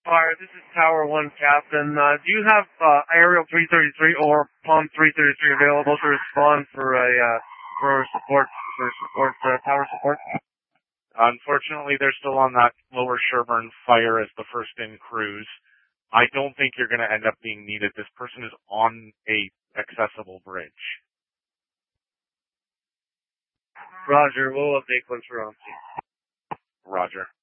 Fire, this is Tower 1 Captain. Do you have Aerial 333 or Palm 333 available to respond for tower support? Unfortunately, they're still on that lower Sherburne Fire as the first in cruise. I don't think you're going to end up being needed. This person is on a accessible bridge. Roger, we'll update once we're on. Roger.